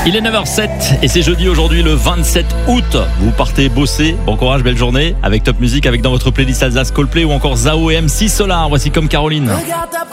Il est 9h07 et c'est jeudi aujourd'hui le 27 août. Vous partez bosser. Bon courage, belle journée avec Top Music, avec dans votre playlist Alsace Coldplay ou encore Zao et MC Solar. Voici Comme Caroline.